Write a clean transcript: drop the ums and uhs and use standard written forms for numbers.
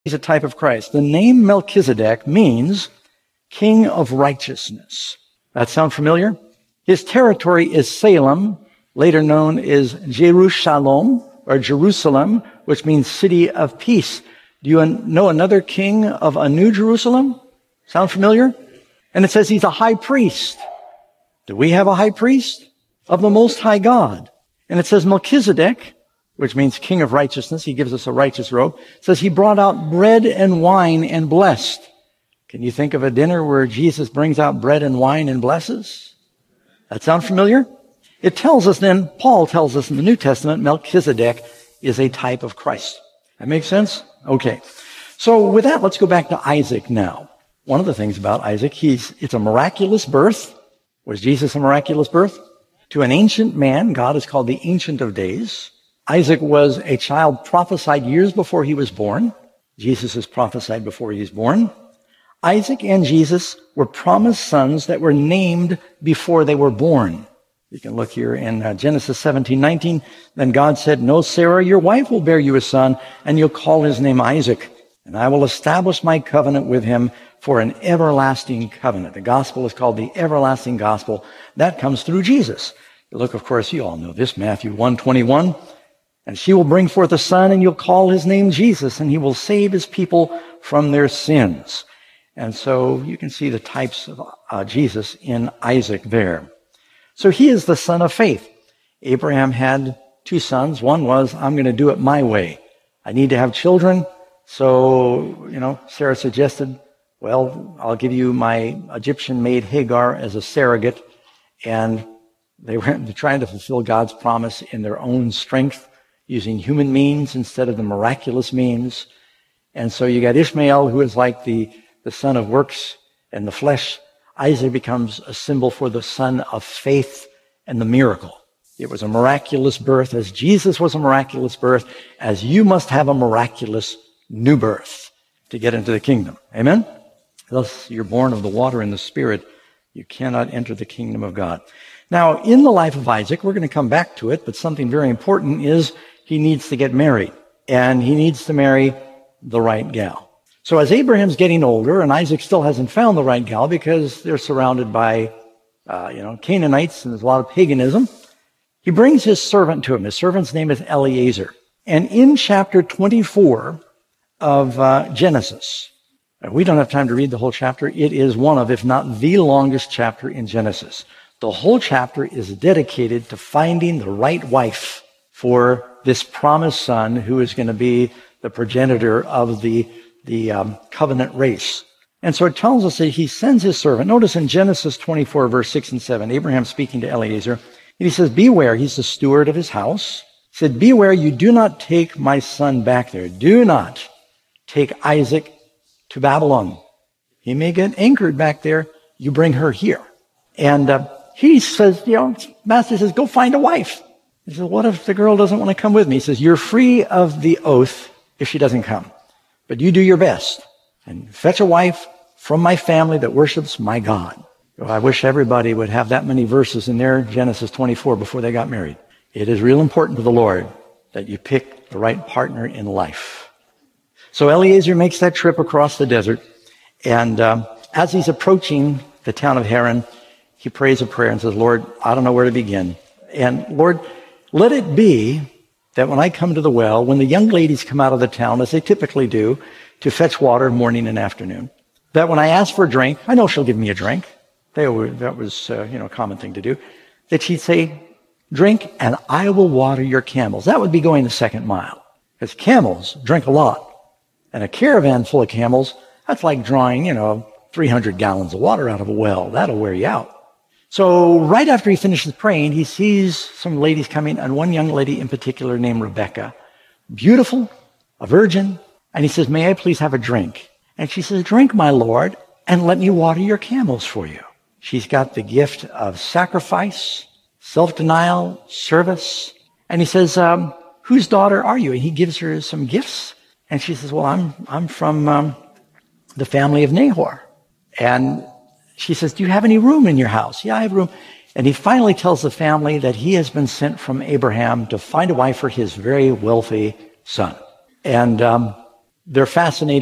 He's a type of Christ. The name Melchizedek means king of righteousness. That sound familiar? His territory is Salem, later known as Jerusalem, which means city of peace. Do you know another king of a new Jerusalem? Sound familiar? And it says he's a high priest. Do we have a high priest? Of the Most High God. And it says Melchizedek, which means king of righteousness. He gives us a righteous robe. It says he brought out bread and wine and blessed. Can you think of a dinner where Jesus brings out bread and wine and blesses? That sound familiar? It tells us then, Paul tells us in the New Testament, Melchizedek is a type of Christ. That makes sense? Okay. So with that, let's go back to Isaac now. One of the things about Isaac, it's a miraculous birth. Was Jesus a miraculous birth? To an ancient man, God is called the Ancient of Days. Isaac was a child prophesied years before he was born. Jesus is prophesied before he was born. Isaac and Jesus were promised sons that were named before they were born. You can look here in Genesis 17:19. Then God said, "No, Sarah, your wife will bear you a son, and you'll call his name Isaac. And I will establish my covenant with him for an everlasting covenant." The gospel is called the everlasting gospel. That comes through Jesus. You look, of course, you all know this, Matthew 1:21. "And she will bring forth a son, and you'll call his name Jesus, and he will save his people from their sins." And so you can see the types of Jesus in Isaac there. So he is the son of faith. Abraham had two sons. One was, I'm going to do it my way. I need to have children. So, Sarah suggested, well, I'll give you my Egyptian maid Hagar as a surrogate. And they were trying to fulfill God's promise in their own strength, using human means instead of the miraculous means. And so you got Ishmael, who is like the son of works and the flesh. Isaac becomes a symbol for the son of faith and the miracle. It was a miraculous birth, as Jesus was a miraculous birth, as you must have a miraculous new birth to get into the kingdom. Amen? Thus, you're born of the water and the Spirit. You cannot enter the kingdom of God. Now, in the life of Isaac, we're going to come back to it, but something very important is he needs to get married, and he needs to marry the right gal. So as Abraham's getting older, and Isaac still hasn't found the right gal because they're surrounded by, Canaanites, and there's a lot of paganism, he brings his servant to him. His servant's name is Eliezer. And in chapter 24 of Genesis, we don't have time to read the whole chapter. It is one of, if not the longest chapter in Genesis. The whole chapter is dedicated to finding the right wife for this promised son who is going to be the progenitor of the covenant race. And so it tells us that he sends his servant. Notice in Genesis 24, verse 6 and 7, Abraham speaking to Eliezer, and he says, "Beware," he's the steward of his house. He said, "Beware, you do not take my son back there. Do not take Isaac to Babylon. He may get anchored back there. You bring her here." And he says, Master says, "Go find a wife." He says, "What if the girl doesn't want to come with me?" He says, "You're free of the oath if she doesn't come. But you do your best and fetch a wife from my family that worships my God." I wish everybody would have that many verses in their Genesis 24 before they got married. It is real important to the Lord that you pick the right partner in life. So Eliezer makes that trip across the desert. And as he's approaching the town of Haran, he prays a prayer and says, "Lord, I don't know where to begin. And Lord, let it be that when I come to the well, when the young ladies come out of the town, as they typically do, to fetch water morning and afternoon, that when I ask for a drink, I know she'll give me a drink." That was a common thing to do. That she'd say, "Drink, and I will water your camels." That would be going the second mile, because camels drink a lot. And a caravan full of camels, that's like drawing, 300 gallons of water out of a well. That'll wear you out. So right after he finishes praying, he sees some ladies coming, and one young lady in particular named Rebecca. Beautiful, a virgin. And he says, "May I please have a drink?" And she says, "Drink, my Lord, and let me water your camels for you." She's got the gift of sacrifice, self-denial, service. And he says, "Whose daughter are you?" And he gives her some gifts. And she says, "Well, I'm from the family of Nahor." And she says, "Do you have any room in your house?" "Yeah, I have room." And he finally tells the family that he has been sent from Abraham to find a wife for his very wealthy son. And They're fascinated